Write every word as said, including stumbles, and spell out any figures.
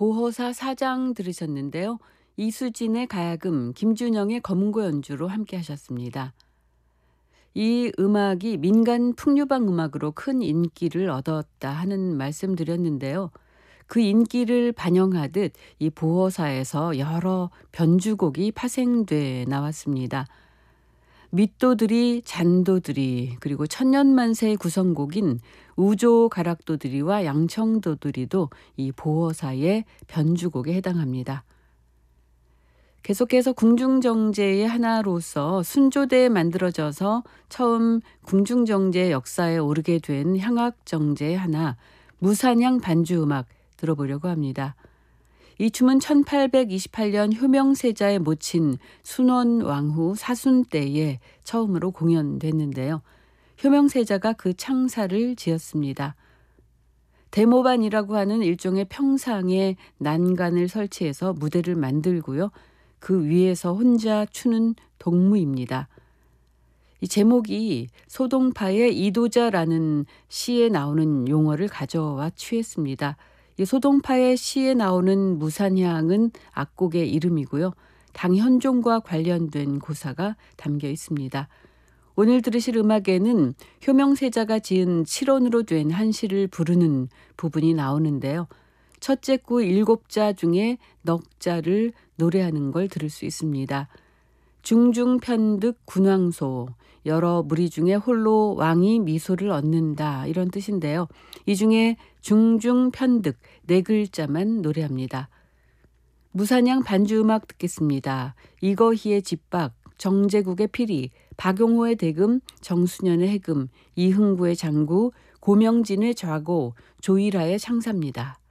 보허사 사 장 들으셨는데요. 이수진의 가야금, 김준영의 검은고 연주로 함께 하셨습니다. 이 음악이 민간 풍류방 음악으로 큰 인기를 얻었다 하는 말씀 드렸는데요. 그 인기를 반영하듯 이 보허사에서 여러 변주곡이 파생돼 나왔습니다. 밑도들이, 잔도들이, 그리고 천년만세의 구성곡인 우조 가락도들이와 양청도들이도 이 보허사의 변주곡에 해당합니다. 계속해서 궁중정제의 하나로서 순조대에 만들어져서 처음 궁중정제 역사에 오르게 된 향악정제의 하나, 무산향 반주음악 들어보려고 합니다. 이 춤은 천팔백이십팔 년 효명세자의 모친 순원왕후 사순 때에 처음으로 공연됐는데요. 효명세자가 그 창사를 지었습니다. 대모반이라고 하는 일종의 평상에 난간을 설치해서 무대를 만들고요. 그 위에서 혼자 추는 동무입니다. 이 제목이 소동파의 이도자라는 시에 나오는 용어를 가져와 취했습니다. 이 소동파의 시에 나오는 무산향은 악곡의 이름이고요. 당현종과 관련된 고사가 담겨 있습니다. 오늘 들으실 음악에는 효명세자가 지은 칠원으로 된 한 시를 부르는 부분이 나오는데요. 첫째 구 일곱 자 중에 넉 자를 노래하는 걸 들을 수 있습니다. 중중편득 군왕소, 여러 무리 중에 홀로 왕이 미소를 얻는다, 이런 뜻인데요. 이 중에 중중편득 네 글자만 노래합니다. 무산향 반주음악 듣겠습니다. 이거희의 집박, 정제국의 피리, 박용호의 대금, 정수년의 해금, 이흥구의 장구, 고명진의 좌고, 조이라의 창사입니다.